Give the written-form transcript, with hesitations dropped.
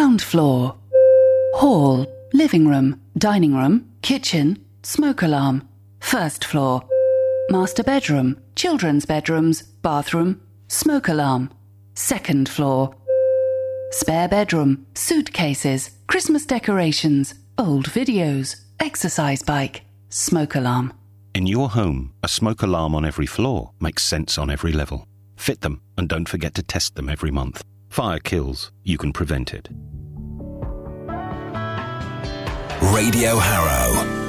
Ground floor. Hall, living room, dining room, kitchen, smoke alarm. First floor. Master bedroom, children's bedrooms, bathroom, smoke alarm. Second floor. Spare bedroom, suitcases, Christmas decorations, old videos, exercise bike, smoke alarm. In your home, a smoke alarm on every floor makes sense on every level. Fit them and don't forget to test them every month. Fire kills, you can prevent it. Radio Harrow.